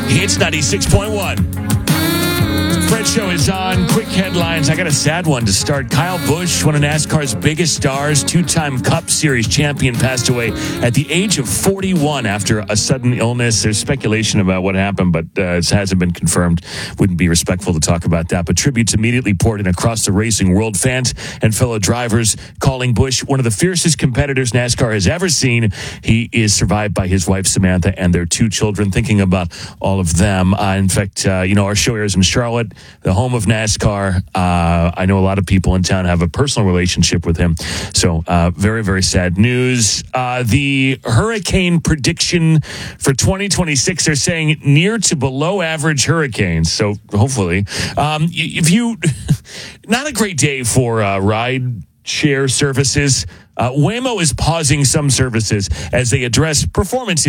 It's 96.1. Fred Show is on. Quick headlines. I got a sad one to start. Kyle Busch, one of NASCAR's biggest stars, two-time Cup Series champion, passed away at the age of 41 after a sudden illness. There's speculation about what happened, but it hasn't been confirmed. Wouldn't be respectful to talk about that. But tributes immediately poured in across the racing world. Fans and fellow drivers calling Busch one of the fiercest competitors NASCAR has ever seen. He is survived by his wife, Samantha, and their two children. Thinking about all of them. In fact, our show airs in Charlotte, the home of NASCAR. I know a lot of people in town have a personal relationship with him. So very, very sad news. The hurricane prediction for 2026 are saying near to below average hurricanes. So hopefully, if you, not a great day for ride share services. Waymo is pausing some services as they address performance